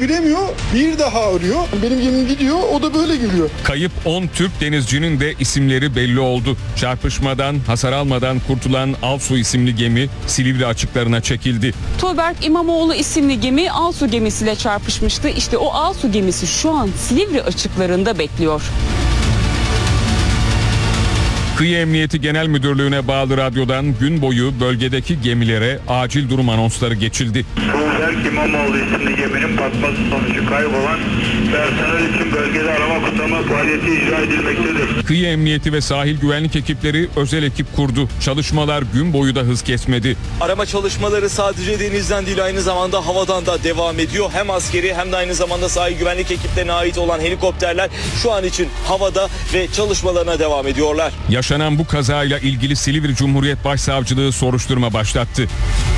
çeviremiyor. Bir daha arıyor. Benim gemim gidiyor. O da böyle geliyor. Kayıp 10 Türk denizcinin de isimleri belli oldu. Çarpışmadan hasar almadan kurtulan Alsu isimli gemi Silivri açıklarına çekildi. Tuğberk İmamoğlu isimli gemi Alsu gemisiyle çarpışmıştı. İşte o Alsu gemisi şu an Silivri açıklarında bekliyor. Kıyı Emniyeti Genel Müdürlüğü'ne bağlı radyodan gün boyu bölgedeki gemilere acil durum anonsları geçildi. Tuğberk İmamoğlu isimli geminin batması sonucu kaybolan personel için bölgede arama kurtarma faaliyeti icra edilmektedir. Kıyı Emniyeti ve sahil güvenlik ekipleri özel ekip kurdu. Çalışmalar gün boyu da hız kesmedi. Arama çalışmaları sadece denizden değil aynı zamanda havadan da devam ediyor. Hem askeri hem de aynı zamanda sahil güvenlik ekiplerine ait olan helikopterler şu an için havada ve çalışmalarına devam ediyorlar. Yaşanan bu kazayla ilgili Silivri Cumhuriyet Başsavcılığı soruşturma başlattı.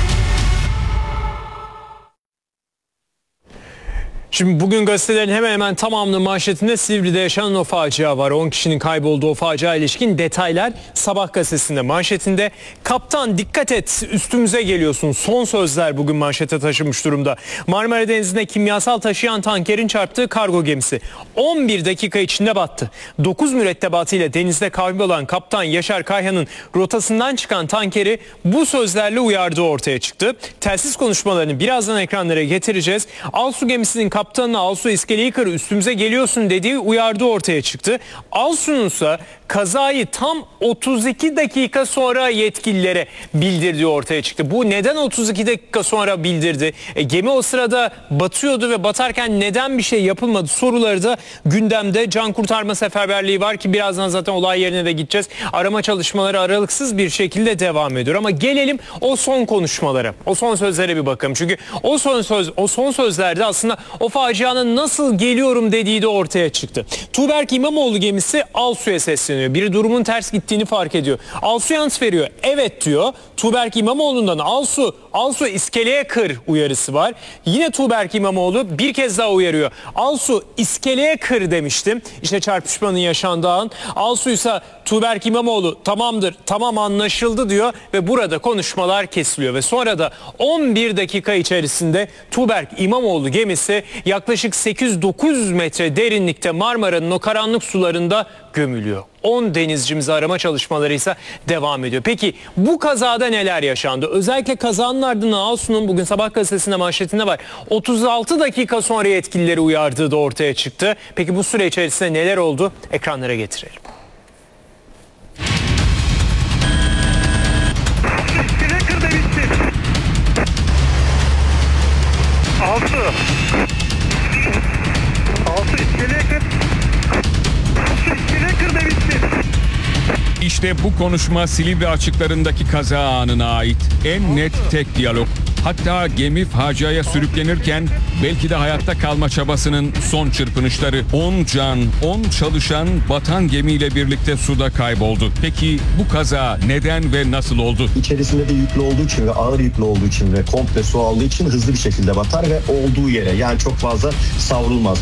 Şimdi bugün gazetelerin hemen hemen tamamının manşetinde Silivri'de yaşanan o facia var. 10 kişinin kaybolduğu o facia ilişkin detaylar Sabah gazetesinde manşetinde. Kaptan dikkat et, üstümüze geliyorsun. Son sözler bugün manşete taşımış durumda. Marmara Denizi'nde kimyasal taşıyan tankerin çarptığı kargo gemisi 11 dakika içinde battı. 9 mürettebatıyla denizde kaybolan kaptan Yaşar Kayhan'ın rotasından çıkan tankeri bu sözlerle uyardığı ortaya çıktı. Telsiz konuşmalarını birazdan ekranlara getireceğiz. Alsu gemisinin kaptanına Alsu iskeleyi kır, üstümüze geliyorsun dediği uyardığı ortaya çıktı. Alsu'nun ise kazayı tam 32 dakika sonra yetkililere bildirdiği ortaya çıktı. Bu neden 32 dakika sonra bildirdi? Gemi o sırada batıyordu ve batarken neden bir şey yapılmadı soruları da gündemde. Can kurtarma seferberliği var ki birazdan zaten olay yerine de gideceğiz. Arama çalışmaları aralıksız bir şekilde devam ediyor. Ama gelelim o son konuşmalara. O son sözlere bir bakalım. Çünkü o son sözlerde aslında o facianın nasıl geliyorum dediği de ortaya çıktı. Tuğberk İmamoğlu gemisi Alsu'ya sesleniyor. Biri durumun ters gittiğini fark ediyor. Alsu yanıt veriyor. Evet diyor. Tuğberk İmamoğlu'ndan Alsu iskeleye kır uyarısı var. Yine Tuğberk İmamoğlu bir kez daha uyarıyor. Alsu iskeleye kır demiştim. İşte çarpışmanın yaşandığı an. Alsu ise Tuğberk İmamoğlu tamamdır, tamam anlaşıldı diyor ve burada konuşmalar kesiliyor ve sonra da 11 dakika içerisinde Tuğberk İmamoğlu gemisi yaklaşık 8-9 metre derinlikte Marmara'nın o karanlık sularında gömülüyor. 10 denizcimizi arama çalışmaları ise devam ediyor. Peki bu kazada neler yaşandı? Özellikle kazanın ardından Alsu'nun bugün Sabah gazetesinde manşetinde var. 36 dakika sonra yetkilileri uyardığı da ortaya çıktı. Peki bu süre içerisinde neler oldu? Ekranlara getirelim. Alsu iskeleye kır. Alsu iskeleye kır demiştim. İşte bu konuşma Silivri açıklarındaki kaza anına ait en net tek diyalog. Hatta gemi faciaya sürüklenirken belki de hayatta kalma çabasının son çırpınışları. 10 can, 10 çalışan batan gemiyle birlikte suda kayboldu. Peki bu kaza neden ve nasıl oldu? İçerisinde de yüklü olduğu için ve ağır yüklü olduğu için ve komple su aldığı için hızlı bir şekilde batar ve olduğu yere, yani çok fazla savrulmaz.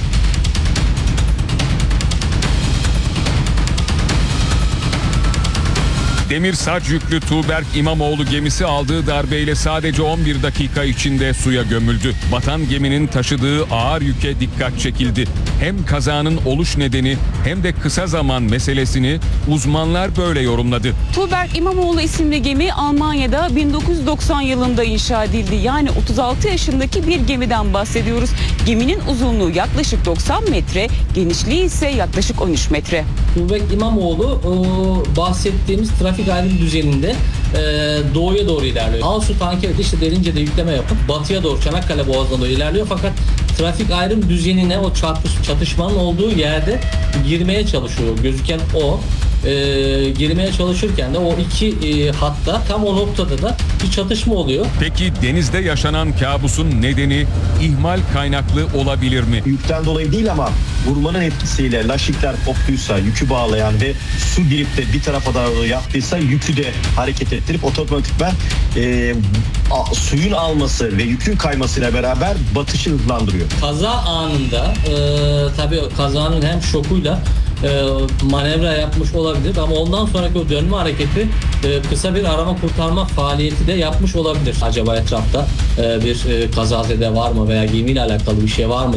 Demir saç yüklü Tuğberk İmamoğlu gemisi aldığı darbeyle sadece 11 dakika içinde suya gömüldü. Batan geminin taşıdığı ağır yüke dikkat çekildi. Hem kazanın oluş nedeni hem de kısa zaman meselesini uzmanlar böyle yorumladı. Tuğberk İmamoğlu isimli gemi Almanya'da 1990 yılında inşa edildi. Yani 36 yaşındaki bir gemiden bahsediyoruz. Geminin uzunluğu yaklaşık 90 metre, genişliği ise yaklaşık 13 metre. Tuğberk İmamoğlu bahsettiğimiz trafik ayrım düzeninde doğuya doğru ilerliyor. Alsu tankeri de işte Derince'de yükleme yapıp batıya doğru Çanakkale Boğazı'na doğru ilerliyor. Fakat trafik ayrım düzenine o çatışmanın olduğu yerde girmeye çalışıyor. Gözüken o. Girmeye çalışırken de o iki hatta tam o noktada da bir çatışma oluyor. Peki denizde yaşanan kabusun nedeni ihmal kaynaklı olabilir mi? Yükten dolayı değil ama vurmanın etkisiyle laşikler koptuysa, yükü bağlayan ve su girip de bir tarafa doğru yaptıysa yükü de hareket ettirip otomatikman suyun alması ve yükün kaymasıyla beraber batışı hızlandırıyor. Kaza anında tabii kazanın hem şokuyla manevra yapmış olabilir ama ondan sonraki o dönme hareketi kısa bir arama kurtarma faaliyeti de yapmış olabilir. Acaba etrafta bir kazazede var mı veya gemiyle alakalı bir şey var mı